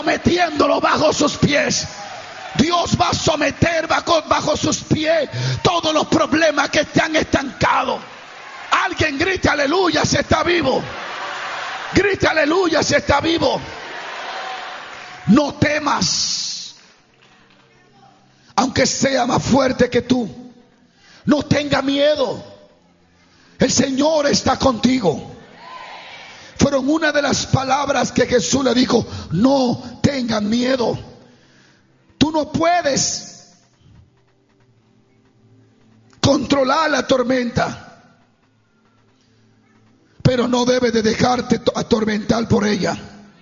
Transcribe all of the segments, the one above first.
metiéndolo bajo sus pies. Dios va a someter bajo sus pies todos los problemas que te han estancado. Alguien grite aleluya si está vivo. Grite aleluya si está vivo. No temas, aunque sea más fuerte que tú. No tenga miedo. El Señor está contigo. Fueron una de las palabras que Jesús le dijo: no tengan miedo. Tú no puedes controlar la tormenta, pero no debes de dejarte atormentar por ella.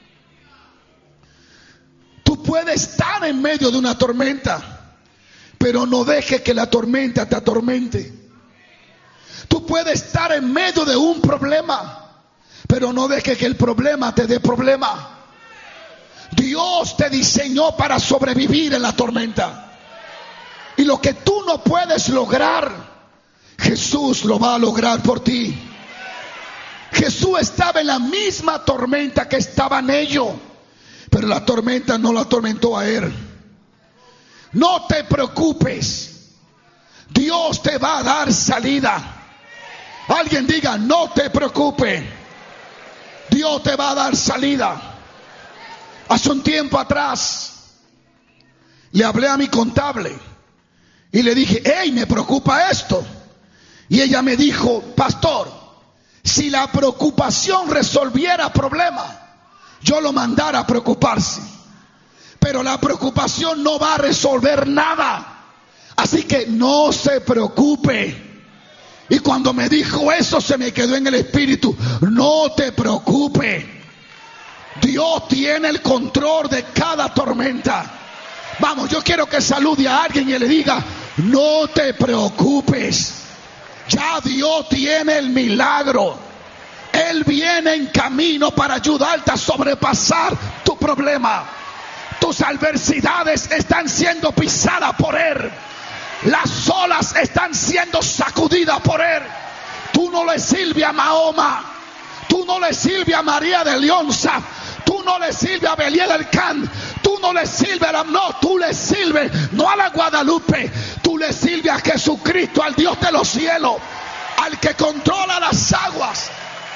Tú puedes estar en medio de una tormenta, pero no dejes que la tormenta te atormente. Tú puedes estar en medio de un problema, pero no dejes que el problema te dé problema. Dios te diseñó para sobrevivir en la tormenta. Y lo que tú no puedes lograr, Jesús lo va a lograr por ti. Jesús estaba en la misma tormenta que estaban ellos, pero la tormenta no lo atormentó a él. No te preocupes, Dios te va a dar salida. Alguien diga: no te preocupes, Dios te va a dar salida. Hace un tiempo atrás le hablé a mi contable y le dije: hey, me preocupa esto. Y ella me dijo: pastor, si la preocupación resolviera problemas, yo lo mandara a preocuparse. Pero la preocupación no va a resolver nada. Así que no se preocupe. Y cuando me dijo eso, se me quedó en el espíritu: no te preocupes. Dios tiene el control de cada tormenta. Vamos, yo quiero que salude a alguien y le diga: no te preocupes. Ya Dios tiene el milagro. Él viene en camino para ayudarte a sobrepasar tu problema. Tus adversidades están siendo pisadas por Él. Las olas están siendo sacudidas por Él. Tú no le sirves a Mahoma. Tú no le sirves a María de Leonza. Tú no le sirves a Belial del Can. Tú no le sirves a... No, tú le sirves no a la Guadalupe. Tú le sirves a Jesucristo, al Dios de los cielos, al que controla las aguas.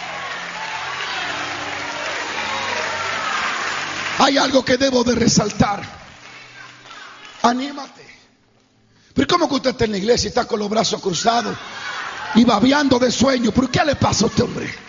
Hay algo que debo de resaltar. Anímate. Pero ¿cómo que usted está en la iglesia y está con los brazos cruzados y babeando de sueño? ¿Por qué le pasa a este hombre?